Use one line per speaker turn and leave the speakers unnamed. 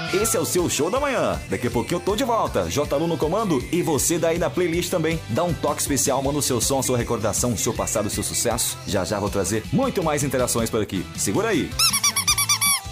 Esse é o seu Show da Manhã. Daqui a pouquinho eu tô de volta. J. Lu no comando e você daí na playlist também. Dá um toque especial, manda o seu som, a sua recordação, o seu passado, o seu sucesso. Já já vou trazer muito mais interações por aqui. Segura aí.